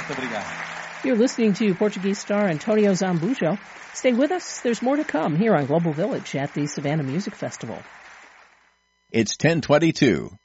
Muito obrigado. You're listening to Portuguese star Antonio Zambujo. Stay with us. There's more to come here on Global Village at the Savannah Music Festival. It's 10:22.